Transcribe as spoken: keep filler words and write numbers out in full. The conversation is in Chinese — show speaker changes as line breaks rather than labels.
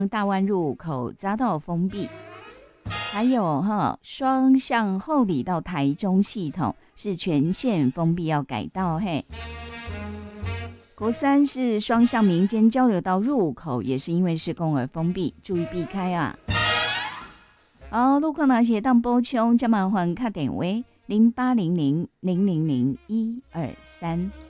大湾入口匝道封闭，还有哈双向后里到台中系统是全线封闭要改道嘿。国三是双向民间交流道入口，也是因为施工而封闭，注意避开啊。好，路况哪些当补充，加麻烦打电话零八零零零零零一二三。